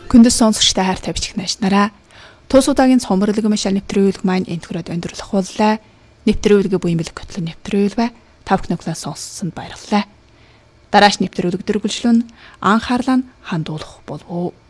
Күндэс сонсогчтой хайртай бичих наашнараа тус удаагийн цомборлог машаа нэвтрүүлэг маань энтгэрээд өндөрлөх боллаа. Нэвтрүүлгээ буян бэлэг хөтлөн нэвтрүүлвэ. Тавх нөхлөөс сонссонд баярлалаа. Дарааш нэвтрүүлэг дөрвөлжлөн анхаарлаа хандуулах болов уу.